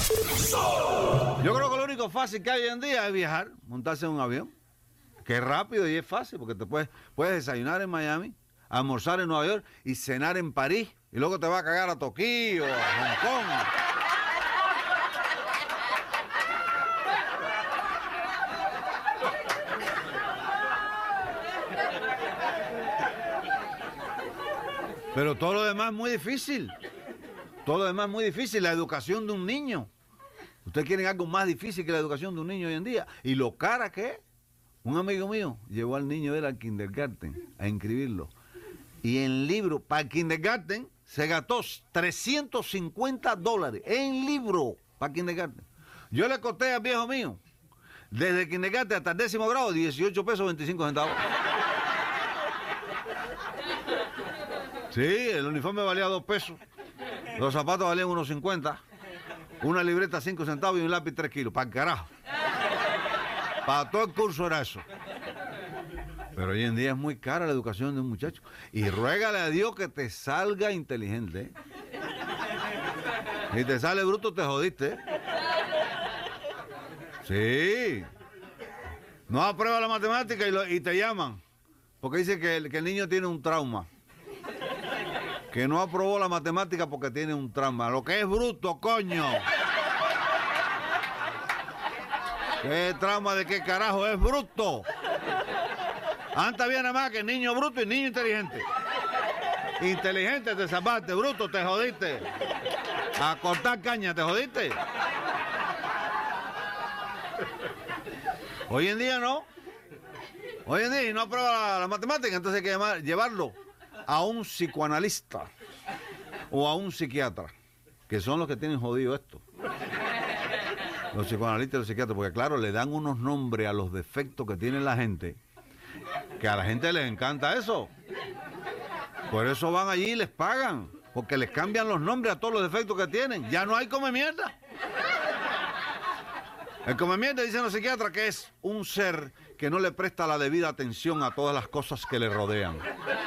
Yo creo que lo único fácil que hay hoy en día es viajar, montarse en un avión, que es rápido y es fácil, porque te puedes desayunar en Miami, almorzar en Nueva York y cenar en París, y luego te vas a cagar a Tokio, a Hong Kong. Pero todo lo demás es muy difícil. Todo lo demás es muy difícil. La educación de un niño. Ustedes quieren algo más difícil que la educación de un niño hoy en día. Y lo cara que es. Un amigo mío llevó al niño de él al kindergarten a inscribirlo. Y en libro, para el kindergarten, se gastó $350 en libro para el kindergarten. Yo le costé al viejo mío, desde el kindergarten hasta el 10º grado, 18 pesos 25 centavos. Sí, el uniforme valía 2 pesos. Los zapatos valían unos 50. Una libreta 5 centavos y un lápiz 3 kilos. Para el carajo. Para todo el curso era eso. Pero hoy en día es muy cara la educación de un muchacho. Y ruégale a Dios que te salga inteligente. Si te sale bruto, te jodiste. Sí. No aprueba la matemática y te llaman. Porque dice que el niño tiene un trauma. Que no aprobó la matemática porque tiene un trauma. Lo que es bruto, coño. ¿Qué trauma de qué carajo? Es bruto. Antes había nada más que niño bruto y niño inteligente. Inteligente te zapaste, bruto te jodiste. A cortar caña te jodiste. Hoy en día no. Hoy en día no aprueba la matemática, entonces hay que llevarlo a un psicoanalista o a un psiquiatra, que son los que tienen jodido esto. Los psicoanalistas y los psiquiatras, porque claro, le dan unos nombres a los defectos que tiene la gente, que a la gente les encanta eso. Por eso van allí y les pagan, porque les cambian los nombres a todos los defectos que tienen. Ya no hay come mierda. El come mierda, dicen los psiquiatras, que es un ser que no le presta la debida atención a todas las cosas que le rodean.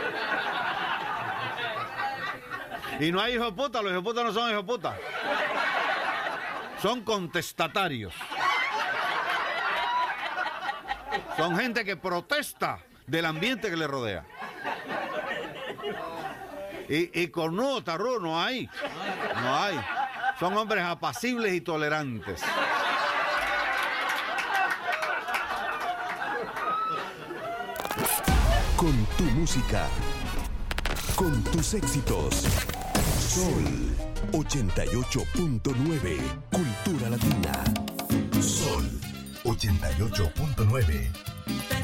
Y no hay hijos de puta, los hijos de puta no son hijos de puta. Son contestatarios. Son gente que protesta del ambiente que le rodea. Y cornudo, tarrudo, no hay. No hay. Son hombres apacibles y tolerantes. Con tu música, con tus éxitos. Sol 88.9, Cultura Latina. Sol 88.9.